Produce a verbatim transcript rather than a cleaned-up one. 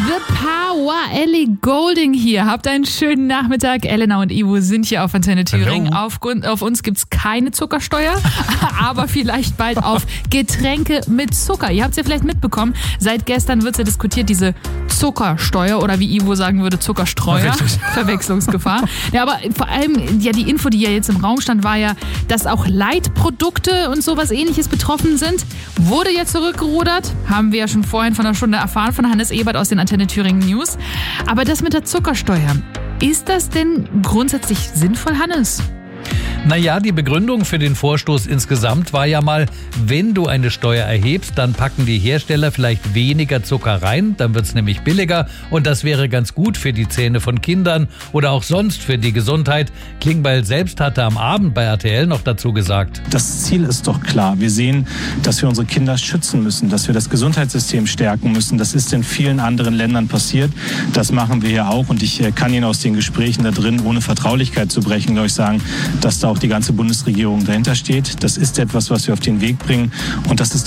The Power, Ellie Goulding hier. Habt einen schönen Nachmittag. Elena und Ivo sind hier auf Antenne Thüringen. Auf, auf uns gibt es keine Zuckersteuer, aber vielleicht bald auf Getränke mit Zucker. Ihr habt es ja vielleicht mitbekommen. Seit gestern wird ja diskutiert, diese Zuckersteuer oder wie Ivo sagen würde, Zuckerstreuer. Verwechslungs- Verwechslungsgefahr. Ja, aber vor allem, ja, die Info, die ja jetzt im Raum stand, war ja, dass auch Leitprodukte und sowas Ähnliches betroffen sind. Wurde ja zurückgerudert. Haben wir ja schon vorhin von einer Stunde erfahren von Hannes Ebert aus den Antenne Thüringen News. Aber das mit der Zuckersteuer, ist das denn grundsätzlich sinnvoll, Hannes? Naja, die Begründung für den Vorstoß insgesamt war ja mal, wenn du eine Steuer erhebst, dann packen die Hersteller vielleicht weniger Zucker rein, dann wird es nämlich billiger und das wäre ganz gut für die Zähne von Kindern oder auch sonst für die Gesundheit. Klingbeil selbst hatte am Abend bei R T L noch dazu gesagt. Das Ziel ist doch klar. Wir sehen, dass wir unsere Kinder schützen müssen, dass wir das Gesundheitssystem stärken müssen. Das ist in vielen anderen Ländern passiert. Das machen wir ja auch und ich kann Ihnen aus den Gesprächen da drin, ohne Vertraulichkeit zu brechen, glaube ich, sagen, dass da auch die ganze Bundesregierung dahinter steht. Das ist etwas, was wir auf den Weg bringen und das ist